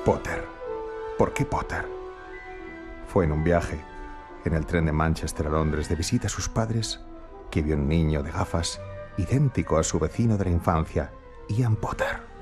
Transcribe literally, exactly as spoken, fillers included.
Potter. ¿Por qué Potter? Fue en un viaje, en el tren de Manchester a Londres, de visita a sus padres, que vio un niño de gafas idéntico a su vecino de la infancia, Ian Potter.